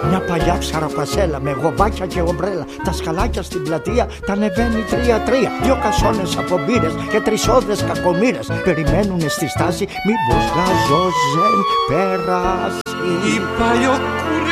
Μια παλιά ξαροκασέλα με γοβάκια και ομπρέλα. Τα σκαλάκια στην πλατεία τα ανεβαίνει 3-3. Δυο κασόνες από μπύρες και τρισόδες κακομοίρες περιμένουνε στη στάση μήπως γαζόζεν περάσει. Η παλιοκουρέ